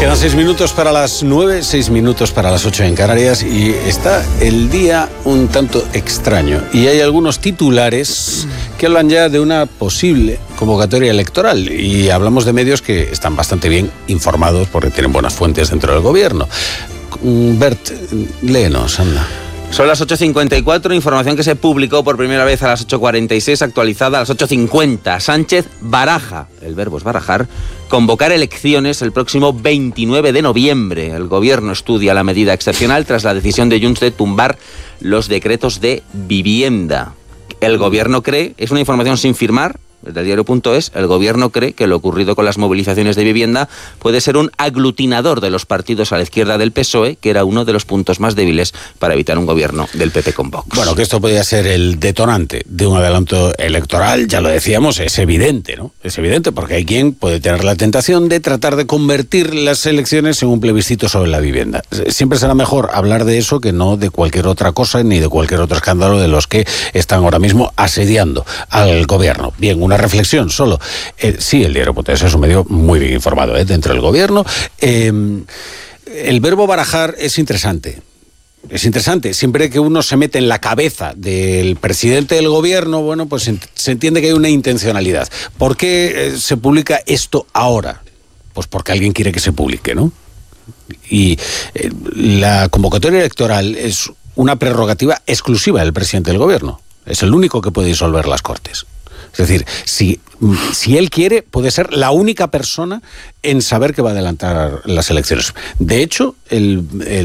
Quedan 6 minutos para las 9, 6 minutos para las 8 en Canarias y está el día un tanto extraño. Y hay algunos titulares que hablan ya de una posible convocatoria electoral. Y hablamos de medios que están bastante bien informados porque tienen buenas fuentes dentro del gobierno. Bert, léenos, anda. Son las 8.54, información que se publicó por primera vez a las 8.46, actualizada a las 8.50. Sánchez baraja, el verbo es barajar, convocar elecciones el próximo 29 de noviembre. El gobierno estudia la medida excepcional tras la decisión de Junts de tumbar los decretos de vivienda. El gobierno cree, es una información sin firmar, del diario.es, el gobierno cree que lo ocurrido con las movilizaciones de vivienda puede ser un aglutinador de los partidos a la izquierda del PSOE, que era uno de los puntos más débiles para evitar un gobierno del PP con Vox. Bueno, que esto podría ser el detonante de un adelanto electoral, ya lo decíamos, es evidente, ¿no? Es evidente porque hay quien puede tener la tentación de tratar de convertir las elecciones en un plebiscito sobre la vivienda. Siempre será mejor hablar de eso que no de cualquier otra cosa ni de cualquier otro escándalo de los que están ahora mismo asediando al gobierno. Bien, una reflexión solo. Sí, el diario.es es un medio muy bien informado dentro del gobierno. El verbo barajar es interesante. Es interesante. Siempre que uno se mete en la cabeza del presidente del gobierno, bueno, pues se entiende que hay una intencionalidad. ¿Por qué se publica esto ahora? Pues porque alguien quiere que se publique, ¿no? Y la convocatoria electoral es una prerrogativa exclusiva del presidente del gobierno. Es el único que puede disolver las Cortes. Es decir, si él quiere, puede ser la única persona en saber que va a adelantar las elecciones. De hecho, aquel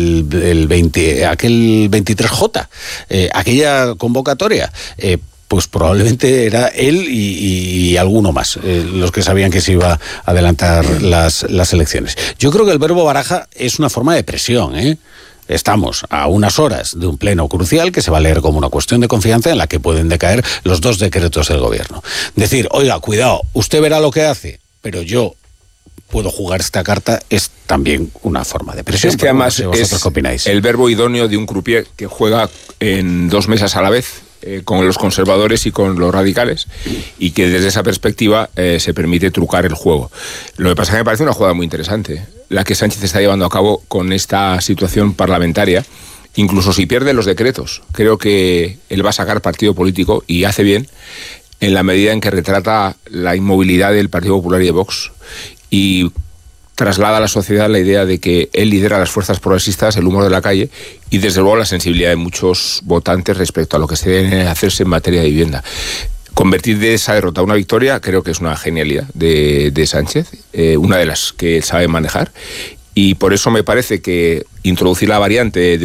23J, aquella convocatoria, pues probablemente era él y alguno más, los que sabían que se iba a adelantar las elecciones. Yo creo que el verbo baraja es una forma de presión, Estamos a unas horas de un pleno crucial que se va a leer como una cuestión de confianza en la que pueden decaer los 2 decretos del gobierno. Decir, oiga, cuidado, usted verá lo que hace, pero yo puedo jugar esta carta, es también una forma de presión. Es que además ¿vosotros qué opináis? El verbo idóneo de un croupier que juega en 2 mesas a la vez, con los conservadores y con los radicales, y que desde esa perspectiva se permite trucar el juego. Lo que pasa es que me parece una jugada muy interesante, la que Sánchez está llevando a cabo con esta situación parlamentaria. Incluso si pierde los decretos, creo que él va a sacar partido político, y hace bien, en la medida en que retrata la inmovilidad del Partido Popular y de Vox, y traslada a la sociedad la idea de que él lidera las fuerzas progresistas, el humor de la calle, y desde luego la sensibilidad de muchos votantes respecto a lo que se debe hacerse en materia de vivienda. Convertir de esa derrota a una victoria creo que es una genialidad de Sánchez, una de las que él sabe manejar, y por eso me parece que introducir la variante de